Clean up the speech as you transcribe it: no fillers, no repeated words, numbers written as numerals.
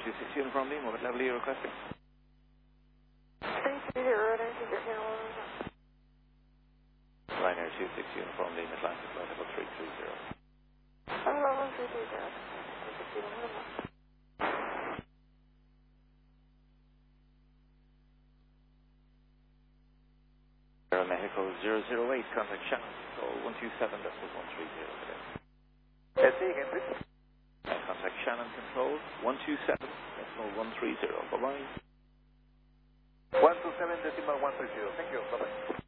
26 Uniform Lima, what level are you requesting? 330, Ryanair 26 Uniform Lima, Atlantic flight level 330. level 330. Aero Mexico 008, contact Shannon, so 127, that's 130 today. Let's see again, please. Contact Shannon Control, 127, decimal 130, bye-bye. 127, decimal 130, thank you, bye-bye.